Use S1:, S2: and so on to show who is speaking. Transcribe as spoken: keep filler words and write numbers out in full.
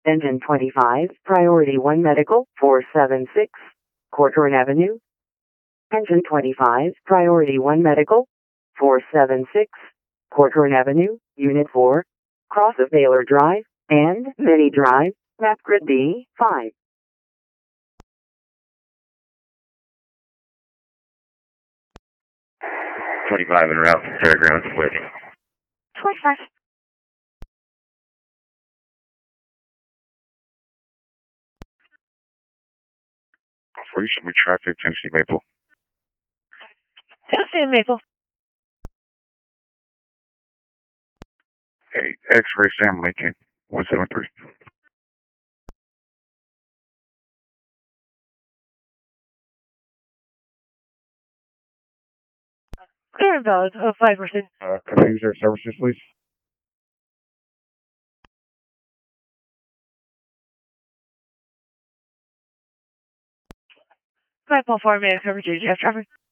S1: Engine twenty-five, Priority one Medical, four seven six, Corcoran Avenue. Engine twenty-five, Priority one Medical, four seven six, Corcoran Avenue, Unit four, cross of Baylor Drive, and Mini Drive, map grid B five.
S2: twenty-five en route to Fairgrounds, waiting.
S1: twenty-five.
S2: Before you show me traffic, Tennessee Maple.
S1: Tennessee Maple.
S2: Hey, X-Ray Sam Lincoln, one seven three.
S1: Clear and valid, oh, five percent.
S2: Uh, could I use their services, please?
S1: five point four minutes coverage, J F traffic.